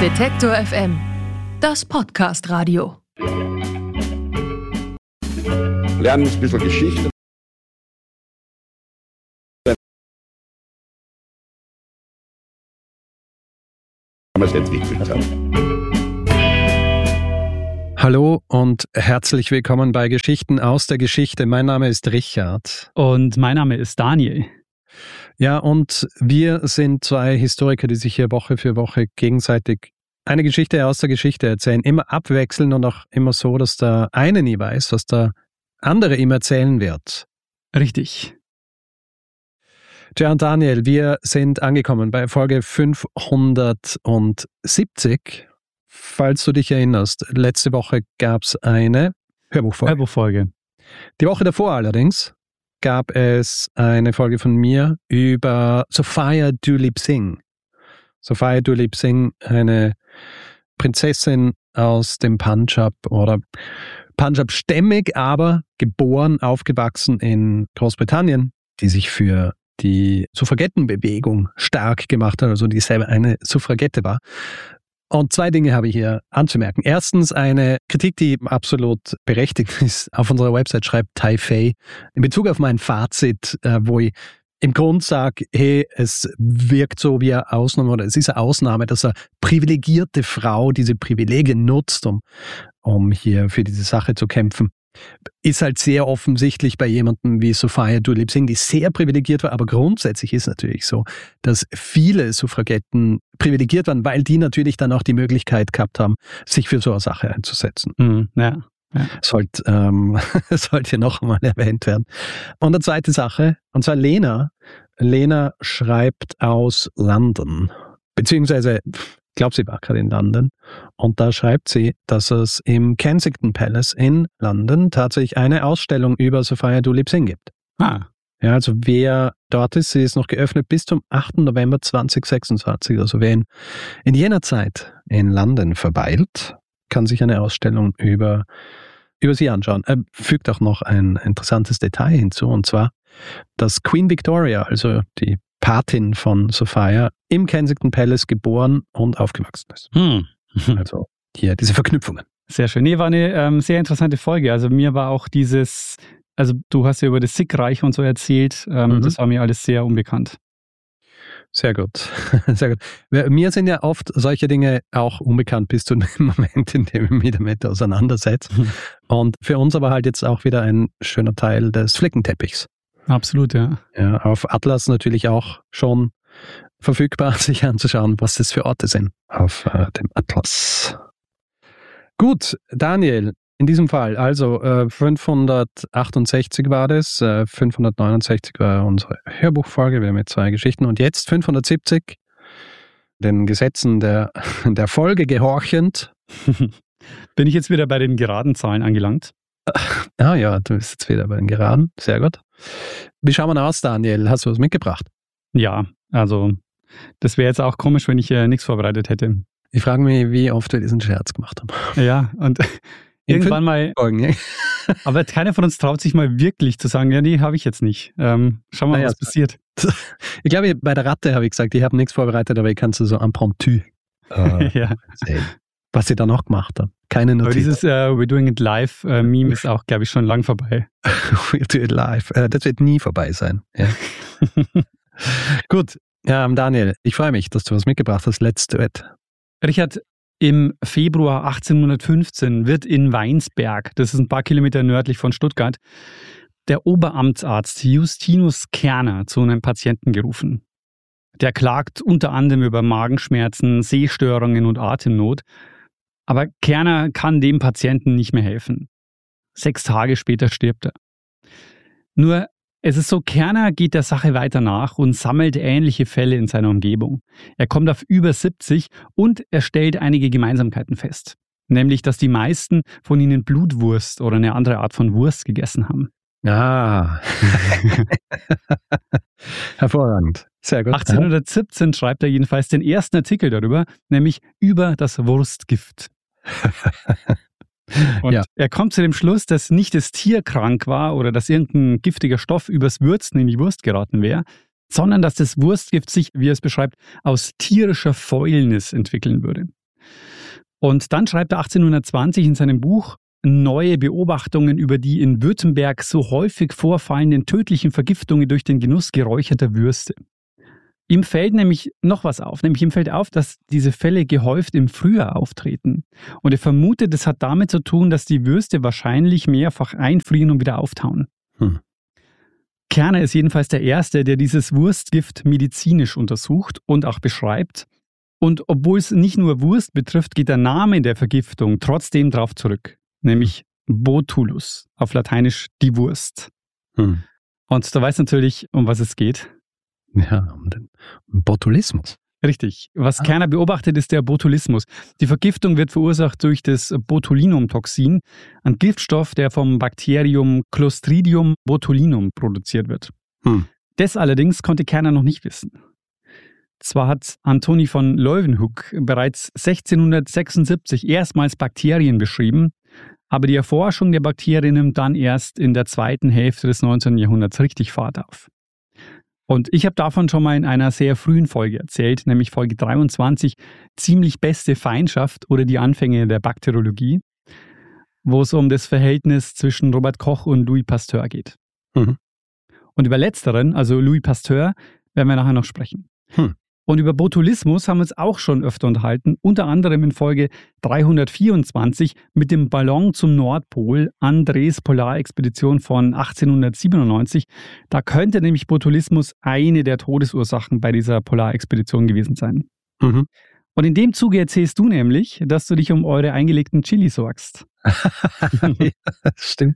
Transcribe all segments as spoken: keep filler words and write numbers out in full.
Detektor F M, das Podcast-Radio. Lernen ein bisschen Geschichte. Damals entwickelt hat. Hallo und herzlich willkommen bei Geschichten aus der Geschichte. Mein Name ist Richard. Und mein Name ist Daniel. Ja, und wir sind zwei Historiker, die sich hier Woche für Woche gegenseitig eine Geschichte aus der Geschichte erzählen. Immer abwechselnd und auch immer so, dass der eine nie weiß, was der andere ihm erzählen wird. Richtig. Tja, und Daniel, wir sind angekommen bei Folge fünfhundertsiebzig. Falls du dich erinnerst, letzte Woche gab es eine Hörbuchfolge. Hörbuchfolge. Die Woche davor allerdings gab es eine Folge von mir über Sophia Duleep Singh. Sophia Duleep Singh, eine Prinzessin aus dem Punjab oder Punjab-stämmig, aber geboren, aufgewachsen in Großbritannien, die sich für die Suffragettenbewegung stark gemacht hat, also die selber eine Suffragette war. Und zwei Dinge habe ich hier anzumerken. Erstens eine Kritik, die absolut berechtigt ist. Auf unserer Website schreibt Tai Fei in Bezug auf mein Fazit, wo ich im Grund sage, hey, es wirkt so wie eine Ausnahme oder es ist eine Ausnahme, dass eine privilegierte Frau diese Privilegien nutzt, um, um hier für diese Sache zu kämpfen. Ist halt sehr offensichtlich bei jemandem wie Sophia Duleep Singh, die sehr privilegiert war, aber grundsätzlich ist natürlich so, dass viele Suffragetten privilegiert waren, weil die natürlich dann auch die Möglichkeit gehabt haben, sich für so eine Sache einzusetzen. Mhm, ja, ja. Sollte, ähm, sollte noch einmal erwähnt werden. Und eine zweite Sache, und zwar Lena. Lena schreibt aus London, beziehungsweise ich glaube, sie war gerade in London und da schreibt sie, dass es im Kensington Palace in London tatsächlich eine Ausstellung über Sophia Duleep Singh gibt. Ah. Ja, also wer dort ist, sie ist noch geöffnet bis zum achten November zweitausendsechsundzwanzig. Also wer in, in jener Zeit in London verweilt, kann sich eine Ausstellung über, über sie anschauen. Er fügt auch noch ein interessantes Detail hinzu, und zwar, dass Queen Victoria, also die Patin von Sophia, im Kensington Palace geboren und aufgewachsen ist. Hm. Also hier diese Verknüpfungen. Sehr schön. Nee, war eine ähm, sehr interessante Folge. Also mir war auch dieses, also du hast ja über das Sikh-Reich und so erzählt, ähm, mhm. das war mir alles sehr unbekannt. Sehr gut, sehr gut. Mir sind ja oft solche Dinge auch unbekannt bis zu dem Moment, in dem ich mich damit auseinandersetze. Mhm. Und für uns aber halt jetzt auch wieder ein schöner Teil des Flickenteppichs. Absolut, ja. Ja, auf Atlas natürlich auch schon verfügbar, sich anzuschauen, was das für Orte sind auf äh, dem Atlas. Gut, Daniel, in diesem Fall, also äh, fünfhundertachtundsechzig war das, äh, fünfhundertneunundsechzig war unsere Hörbuchfolge, wir haben jetzt zwei Geschichten und jetzt fünfhundertsiebzig, den Gesetzen der, der Folge gehorchend. Bin ich jetzt wieder bei den geraden Zahlen angelangt? Ah ja, du bist jetzt wieder bei den Geraden. Sehr gut. Wie schauen wir aus, Daniel? Hast du was mitgebracht? Ja, also das wäre jetzt auch komisch, wenn ich äh, nichts vorbereitet hätte. Ich frage mich, wie oft wir diesen Scherz gemacht haben. Ja, und irgendwann mal... Folgen, ja. Aber keiner von uns traut sich mal wirklich zu sagen, ja, nee, habe ich jetzt nicht. Ähm, schauen wir mal, naja, was passiert. Ich glaube, bei der Ratte habe ich gesagt, ich habe nichts vorbereitet, aber ich kann es so impromptu äh, ja. sehen. Was sie dann auch gemacht haben. Keine Notiz. Aber dieses uh, We're Doing It Live uh, Meme ist auch, glaube ich, schon lang vorbei. We're Doing It Live. Uh, das wird nie vorbei sein. Ja. Gut, ähm, Daniel, ich freue mich, dass du was mitgebracht hast. Let's do it. Richard, im Februar achtzehnhundertfünfzehn wird in Weinsberg, das ist ein paar Kilometer nördlich von Stuttgart, der Oberamtsarzt Justinus Kerner zu einem Patienten gerufen. Der klagt unter anderem über Magenschmerzen, Sehstörungen und Atemnot. Aber Kerner kann dem Patienten nicht mehr helfen. Sechs Tage später stirbt er. Nur, es ist so, Kerner geht der Sache weiter nach und sammelt ähnliche Fälle in seiner Umgebung. Er kommt auf über siebzig und er stellt einige Gemeinsamkeiten fest. Nämlich, dass die meisten von ihnen Blutwurst oder eine andere Art von Wurst gegessen haben. Ah, hervorragend. Sehr gut. achtzehnhundertsiebzehn schreibt er jedenfalls den ersten Artikel darüber, nämlich über das Wurstgift. Und ja. Er kommt zu dem Schluss, dass nicht das Tier krank war oder dass irgendein giftiger Stoff übers Würzen in die Wurst geraten wäre, sondern dass das Wurstgift sich, wie er es beschreibt, aus tierischer Fäulnis entwickeln würde. Und dann schreibt er achtzehnhundertzwanzig in seinem Buch Neue Beobachtungen über die in Württemberg so häufig vorfallenden tödlichen Vergiftungen durch den Genuss geräucherter Würste. Ihm fällt nämlich noch was auf, nämlich ihm fällt auf, dass diese Fälle gehäuft im Frühjahr auftreten. Und er vermutet, das hat damit zu tun, dass die Würste wahrscheinlich mehrfach einfrieren und wieder auftauen. Hm. Kerner ist jedenfalls der Erste, der dieses Wurstgift medizinisch untersucht und auch beschreibt. Und obwohl es nicht nur Wurst betrifft, geht der Name der Vergiftung trotzdem darauf zurück, nämlich Botulus, auf Lateinisch die Wurst. Hm. Und da weiß natürlich, um was es geht. Ja, um den Botulismus. Richtig. Was ah. Kerner beobachtet, ist der Botulismus. Die Vergiftung wird verursacht durch das Botulinumtoxin, ein Giftstoff, der vom Bakterium Clostridium botulinum produziert wird. Hm. Das allerdings konnte Kerner noch nicht wissen. Zwar hat Antoni von Leeuwenhoek bereits sechzehnhundertsechsundsiebzig erstmals Bakterien beschrieben, aber die Erforschung der Bakterien nimmt dann erst in der zweiten Hälfte des neunzehnten Jahrhunderts richtig Fahrt auf. Und ich habe davon schon mal in einer sehr frühen Folge erzählt, nämlich Folge dreiundzwanzig, ziemlich beste Feindschaft oder die Anfänge der Bakteriologie, wo es um das Verhältnis zwischen Robert Koch und Louis Pasteur geht. Mhm. Und über letzteren, also Louis Pasteur, werden wir nachher noch sprechen. Hm. Und über Botulismus haben wir uns auch schon öfter unterhalten, unter anderem in Folge dreihundertvierundzwanzig mit dem Ballon zum Nordpol, Andres Polarexpedition von achtzehnhundertsiebenundneunzig. Da könnte nämlich Botulismus eine der Todesursachen bei dieser Polarexpedition gewesen sein. Mhm. Und in dem Zuge erzählst du nämlich, dass du dich um eure eingelegten Chili sorgst. Ja, das stimmt.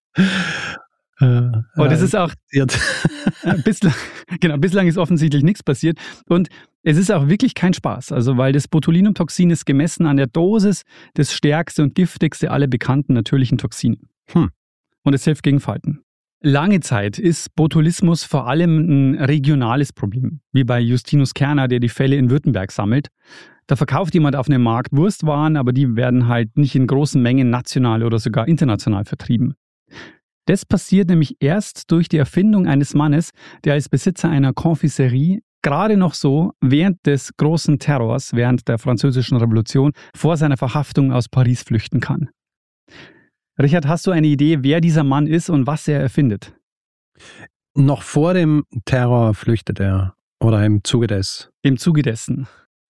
Und es ist auch bislang, genau, bislang ist offensichtlich nichts passiert und es ist auch wirklich kein Spaß, also weil das Botulinumtoxin ist gemessen an der Dosis das stärkste und giftigste aller bekannten natürlichen Toxine. Hm. Und es hilft gegen Falten. Lange Zeit ist Botulismus vor allem ein regionales Problem, wie bei Justinus Kerner, der die Fälle in Württemberg sammelt. Da verkauft jemand auf einem Markt Wurstwaren, aber die werden halt nicht in großen Mengen national oder sogar international vertrieben. Das passiert nämlich erst durch die Erfindung eines Mannes, der als Besitzer einer Confiserie gerade noch so während des großen Terrors, während der Französischen Revolution, vor seiner Verhaftung aus Paris flüchten kann. Richard, hast du eine Idee, wer dieser Mann ist und was er erfindet? Noch vor dem Terror flüchtet er oder im Zuge des? Im Zuge dessen.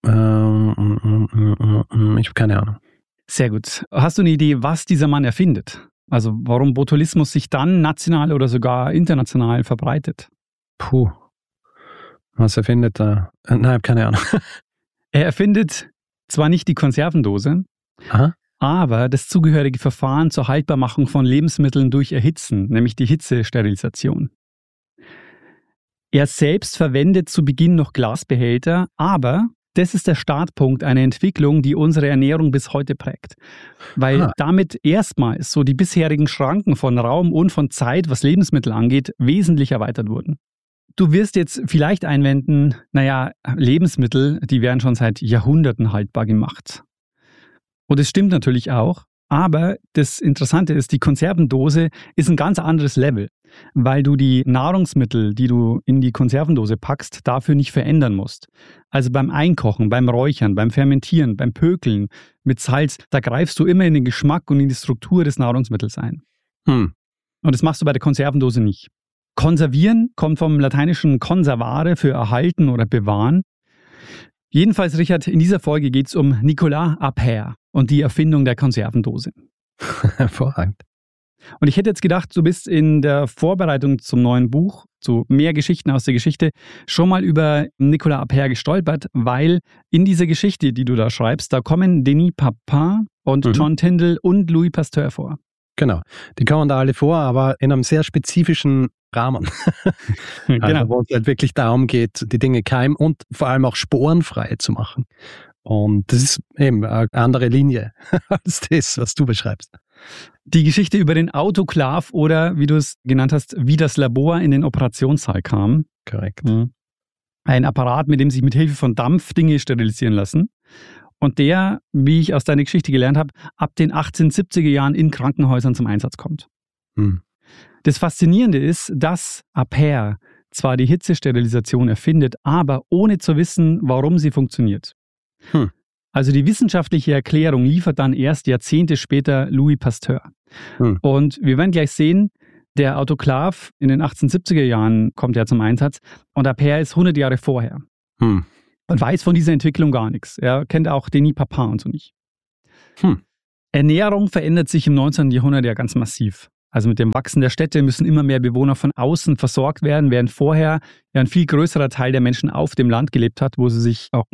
Ähm, ich habe keine Ahnung. Sehr gut. Hast du eine Idee, was dieser Mann erfindet? Also warum Botulismus sich dann national oder sogar international verbreitet? Puh. Was erfindet er? Nein, ich habe keine Ahnung. Er erfindet zwar nicht die Konservendose, Aha. aber das zugehörige Verfahren zur Haltbarmachung von Lebensmitteln durch Erhitzen, nämlich die Hitzesterilisation. Er selbst verwendet zu Beginn noch Glasbehälter, aber das ist der Startpunkt einer Entwicklung, die unsere Ernährung bis heute prägt. Weil ah. damit erstmals so die bisherigen Schranken von Raum und von Zeit, was Lebensmittel angeht, wesentlich erweitert wurden. Du wirst jetzt vielleicht einwenden, naja, Lebensmittel, die werden schon seit Jahrhunderten haltbar gemacht. Und es stimmt natürlich auch, aber das Interessante ist, die Konservendose ist ein ganz anderes Level, weil du die Nahrungsmittel, die du in die Konservendose packst, dafür nicht verändern musst. Also beim Einkochen, beim Räuchern, beim Fermentieren, beim Pökeln mit Salz, da greifst du immer in den Geschmack und in die Struktur des Nahrungsmittels ein. Hm. Und das machst du bei der Konservendose nicht. Konservieren kommt vom lateinischen conservare für erhalten oder bewahren. Jedenfalls, Richard, in dieser Folge geht es um Nicolas Appert und die Erfindung der Konservendose. Hervorragend. Und ich hätte jetzt gedacht, du bist in der Vorbereitung zum neuen Buch, zu mehr Geschichten aus der Geschichte, schon mal über Nicolas Appert gestolpert, weil in dieser Geschichte, die du da schreibst, da kommen Denis Papin und mhm. John Tyndall und Louis Pasteur vor. Genau, die kommen da alle vor, aber in einem sehr spezifischen Rahmen. Genau. Also, wo es halt wirklich darum geht, die Dinge keim- und vor allem auch sporenfrei zu machen. Und das ist eben eine andere Linie als das, was du beschreibst. Die Geschichte über den Autoklav oder, wie du es genannt hast, wie das Labor in den Operationssaal kam. Korrekt. Ein Apparat, mit dem sich mit Hilfe von Dampf Dinge sterilisieren lassen. Und der, wie ich aus deiner Geschichte gelernt habe, ab den achtzehnhundertsiebziger Jahren in Krankenhäusern zum Einsatz kommt. Hm. Das Faszinierende ist, dass Appert zwar die Hitzesterilisation erfindet, aber ohne zu wissen, warum sie funktioniert. Hm. Also die wissenschaftliche Erklärung liefert dann erst Jahrzehnte später Louis Pasteur. Hm. Und wir werden gleich sehen, der Autoklav in den achtzehnhundertsiebziger Jahren kommt ja zum Einsatz und Appert ist hundert Jahre vorher. Hm. Und weiß von dieser Entwicklung gar nichts. Er kennt auch Denis Papin und so nicht. Hm. Ernährung verändert sich im neunzehnten Jahrhundert ja ganz massiv. Also mit dem Wachsen der Städte müssen immer mehr Bewohner von außen versorgt werden, während vorher ja ein viel größerer Teil der Menschen auf dem Land gelebt hat, wo sie sich auch